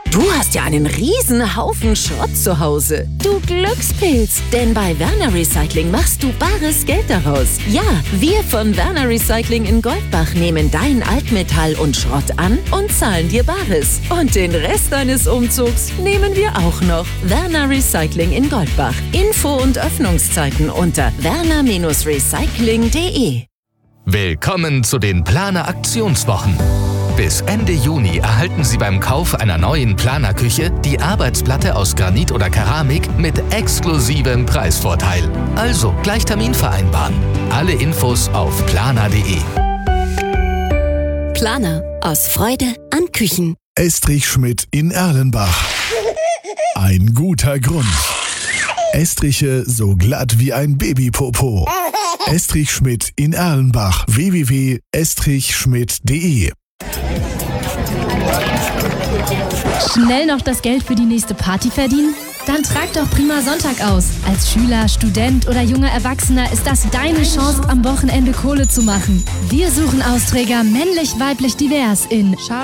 Du hast ja einen riesen Haufen Schrott zu Hause. Du Glückspilz, denn bei Werner Recycling machst du bares Geld daraus. Ja, wir von Werner Recycling in Goldbach nehmen dein Altmetall und Schrott an und zahlen dir Bares. Und den Rest deines Umzugs nehmen wir auch noch. Werner Recycling in Goldbach. Info und Öffnungszeiten unter werner-recycling.de. Willkommen zu den Planer Aktionswochen. Bis Ende Juni erhalten Sie beim Kauf einer neuen Planerküche die Arbeitsplatte aus Granit oder Keramik mit exklusivem Preisvorteil. Also gleich Termin vereinbaren. Alle Infos auf planer.de. Planer, aus Freude an Küchen. Estrich Schmidt in Erlenbach. Ein guter Grund. Estriche so glatt wie ein Babypopo. Estrich Schmidt in Erlenbach. www.estrichschmidt.de. Schnell noch das Geld für die nächste Party verdienen? Dann trag doch Prima Sonntag aus. Als Schüler, Student oder junger Erwachsener ist das deine Chance, am Wochenende Kohle zu machen. Wir suchen Austräger männlich, weiblich, divers in